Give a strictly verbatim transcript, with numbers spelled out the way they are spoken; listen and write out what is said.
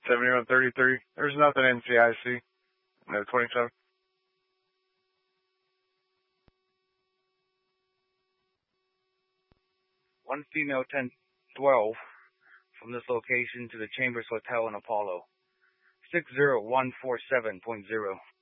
seventy-one thirty-three. There's nothing in C I C. No, twenty-seven. One female ten twelve from this location to the Chambers Hotel in Apollo. six zero one four seven point zero.